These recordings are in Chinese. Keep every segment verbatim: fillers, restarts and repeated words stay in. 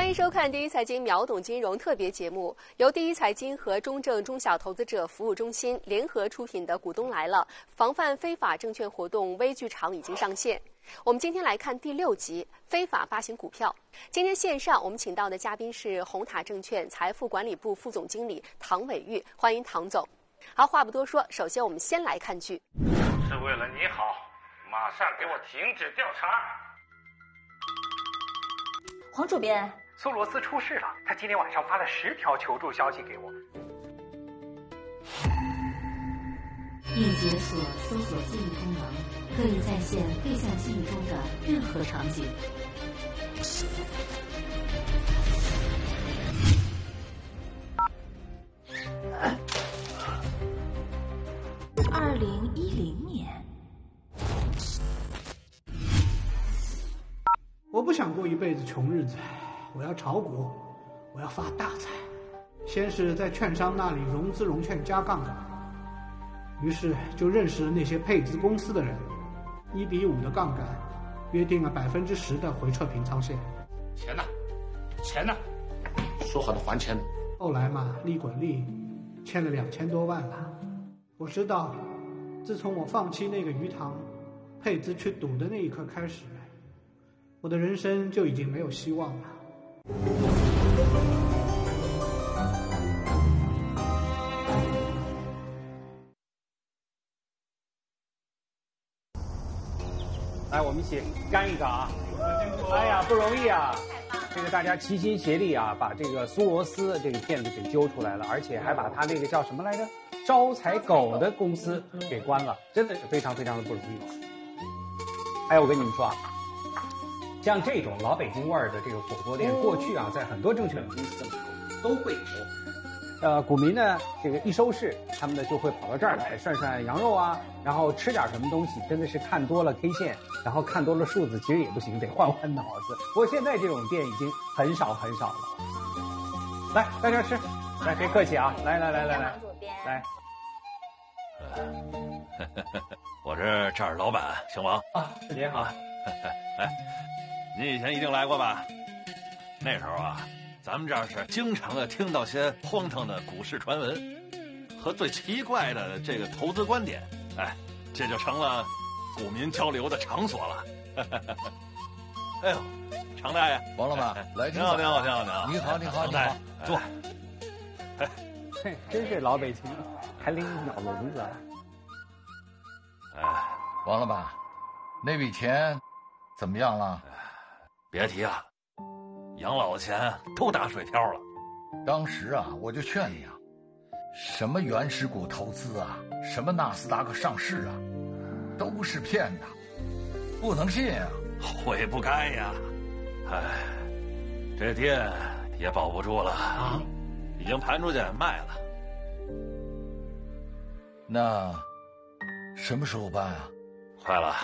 迎收看第一财经秒懂金融特别节目，由第一财经和中证中小投资者服务中心联合出品的《股东来了》防范非法证券活动微剧场已经上线。我们今天来看第六集非法发行股票。今天线上我们请到的嘉宾是红塔证券财富管理部副总经理唐伟玉，欢迎唐总。好，话不多说，首先我们先来看剧。 是为了你好，马上给我停止调查。 黄主编， 苏罗斯出事了，他今天晚上发了十条求助消息给我。 一解锁搜索记忆功能，可以再现对象记忆中的任何场景。二零一零年， 我不想过一辈子穷日子，我要炒股，我要发大财。先是在券商那里融资融券加杠杆，于是就认识了那些配资公司的人，一比五的杠杆，约定了百分之十的回撤平仓线。 钱呢？钱呢？说好的还钱。 后来嘛，利滚利，欠了两千多万了。我知道，自从我放弃那个鱼塘，配资去赌的那一刻开始，我的人生就已经没有希望了。 来，我们一起干一个啊！哎呀，不容易啊！这个大家齐心协力啊，把这个苏罗斯这个骗子给揪出来了，而且还把他那个叫什么来着，招财狗的公司给关了，真的是非常非常的不容易。哎，我跟你们说啊，像这种老北京味儿的这个火锅店，过去啊，在很多证券公司都会有。呃，股民呢，这个一收市，他们呢就会跑到这儿来涮涮羊肉啊，然后吃点什么东西。真的是看多了 K 线，然后看多了数字，其实也不行，得换换脑子。不过现在这种店已经很少很少了。来，大家吃，来，别客气啊，来来来来来，来。 我是这儿老板姓王啊，你好。 哎，您以前一定来过吧？那时候啊，咱们这儿是经常的听到些荒唐的股市传闻和最奇怪的这个投资观点，哎，这就成了股民交流的场所了。哎呦，常大爷， 王老板，来， 你好，你好，你好，你好， 你好，你好， 常大爷，坐。 哎，嘿，真是老北京，还拎鸟笼子。 哎， 王老板，那笔钱怎么样了？ 别提了，养老的钱都打水漂了。 当时啊，我就劝你啊，什么原始股投资啊，什么纳斯达克上市啊，都是骗的，不能信啊。 悔不该呀！哎，这店也保不住了啊，已经盘出去卖了。 那什么时候办啊？ 坏了。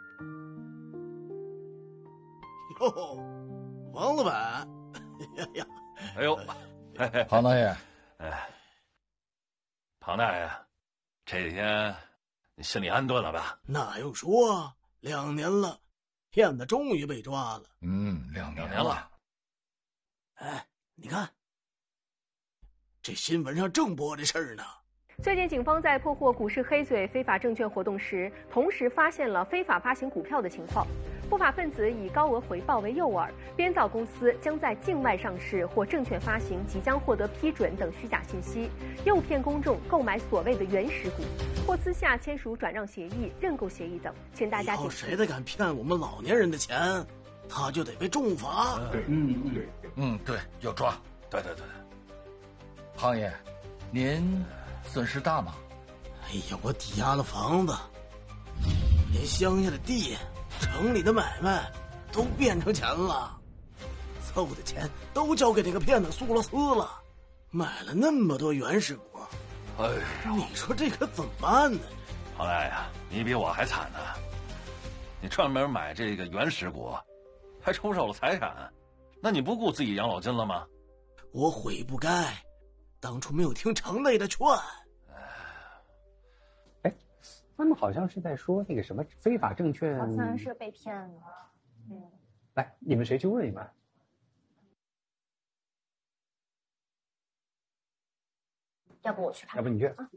哟，王老板，呀呀， 哎呦，嘿嘿， 庞大爷， 哎，庞大爷，这几天你心里安顿了吧？ 那用说，两年了，骗子终于被抓了。 嗯，两年两年了。 哎，你看，这新闻上正播这事儿呢。 最近，警方在破获股市黑嘴非法证券活动时，同时发现了非法发行股票的情况。不法分子以高额回报为诱饵，编造公司将在境外上市或证券发行即将获得批准等虚假信息，诱骗公众购买所谓的原始股，或私下签署转让协议、认购协议等。请大家以后谁再敢骗我们老年人的钱，他就得被重罚。 对，嗯嗯对，嗯对，要抓。 对对对。 庞爷，您损失大吗？ 哎呀，我抵押了房子，连乡下的地、城里的买卖都变成钱了，凑的钱都交给那个骗子苏罗斯了，买了那么多原始股。 哎呀， 你说这可怎么办呢？ 庞大爷，你比我还惨呢！你专门买这个原始股，还出售了财产，那你不顾自己养老金了吗？ 我悔不该，当初没有听程类的劝。 哎，他们好像是在说那个什么非法证券， 好像是被骗了。嗯， 来，你们谁去问一问？ 要不我去看？ 要不你去？ 啊、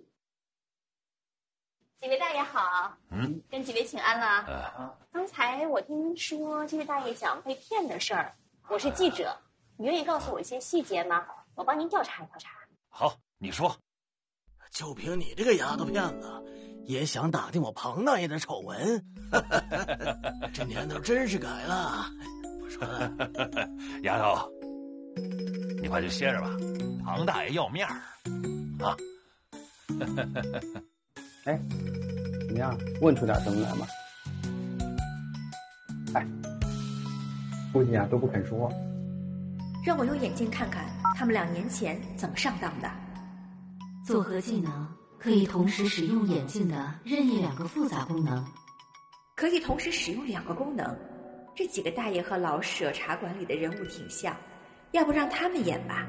几位大爷好， 嗯， 跟几位请安了。 呃、 刚才我听说这位大爷讲被骗的事儿，我是记者，你愿意告诉我一些细节吗？我帮您调查调查。 好，你说。 就凭你这个丫头片子，也想打听我庞大爷的丑闻？这年头真是改了。我说了， 丫头，你快去歇着吧，庞大爷要面儿啊。 哎，怎么样？问出点什么来吗？哎，估计啊都不肯说。 让我用眼睛看看他们两年前怎么上当的。 做核技能可以同时使用眼镜的任意两个复杂功能， 可以同时使用两个功能。这几个大爷和老舍茶馆里的人物挺像，要不让他们演吧？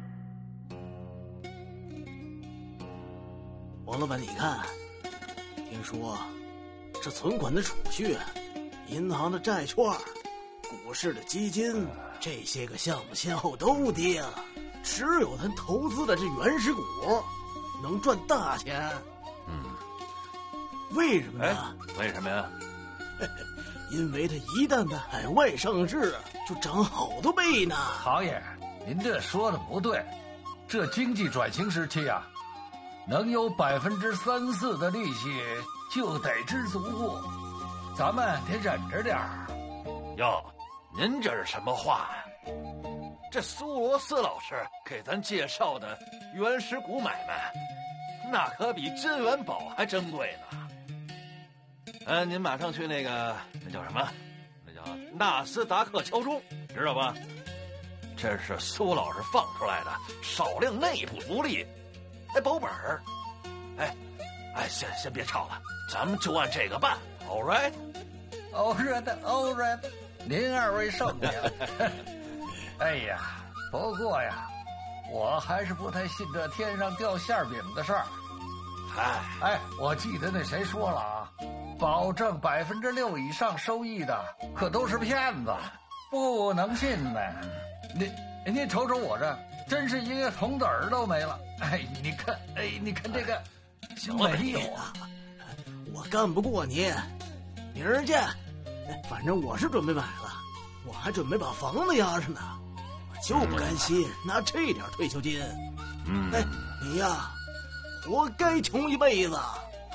王老板，你看，听说这存款的储蓄、银行的债券、股市的基金，这些个项目先后都跌了，只有咱投资的这原始股能赚大钱。 嗯， 为什么呢？ 为什么呀？ 因为它一旦在海外上市，就涨好多倍呢。 行爷，您这说的不对，这经济转型时期啊，能有百分之三四的利息就得知足，咱们得忍着点儿。 哟，您这是什么话呀？这苏罗斯老师给咱介绍的原始股买卖，那可比金元宝还珍贵呢。嗯，您马上去那个那叫什么？那叫纳斯达克敲钟，知道吧？这是苏老师放出来的少量内部福利，还保本儿。哎，哎，先先别吵了，咱们就按这个办 ，all right？all right，all right， 您二位圣明。哎呀，不过呀，我还是不太信这天上掉馅饼的事儿。 嗨， 哎，我记得那谁说了啊，保证百分之六以上收益的可都是骗子，不能信呢。你你瞅瞅我这，真是一个铜子儿都没了。哎，你看，哎，你看这个， 行了没有啊，我干不过你，明儿见。反正我是准备买了，我还准备把房子押上呢，我就不甘心拿这点退休金。 嗯， 哎，你呀，活该穷一辈子。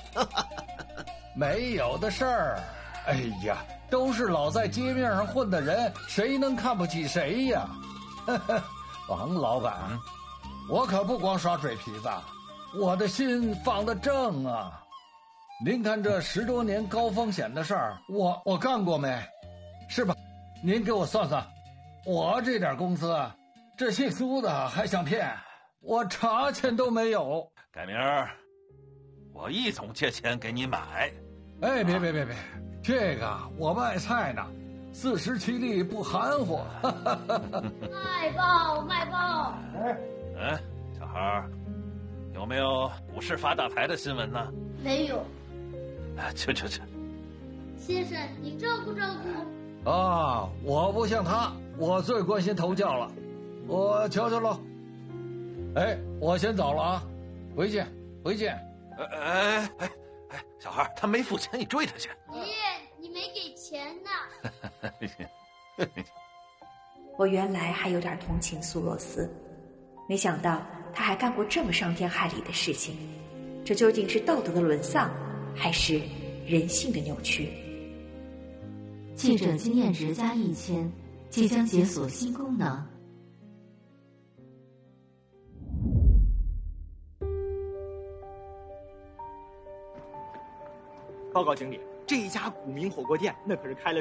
没有的事儿。哎呀，都是老在街面上混的人，谁能看不起谁呀？王老板，我可不光耍嘴皮子，我的心放得正啊。您看这十多年高风险的事儿，我我干过没？是吧？您给我算算，我这点工资，这姓苏的还想骗我，茶钱都没有。 改明儿，我易总借钱给你买。 哎，别别别别，这个我卖菜呢，自食其力不含糊。 卖报卖报。 哎，哎，小孩，有没有股市发大财的新闻呢？ 没有。 哎，去去去。 先生，您照顾照顾。 啊，我不像他，我最关心头教了。我瞧瞧喽。哎，我先走了啊，回见，回见。 哎哎哎哎，小孩，他没付钱，你追他去。 爷爷，你没给钱呢。 我原来还有点同情苏洛斯，没想到他还干过这么伤天害理的事情。这究竟是道德的沦丧，还是人性的扭曲？ 记者经验值加一千，即将解锁新功能。 报告经理，这一家古茗火锅店那可是开了